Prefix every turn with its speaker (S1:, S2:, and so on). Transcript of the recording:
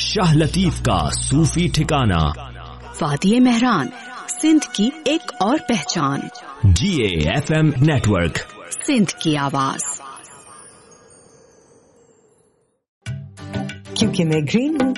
S1: शाह लतीफ का सूफी ठिकाना।
S2: वादिये मेहरान, सिंध की एक और पहचान।
S1: GAFM नेटवर्क,
S2: सिंध की आवाज।
S3: क्योंकि मैं ग्रीन हूँ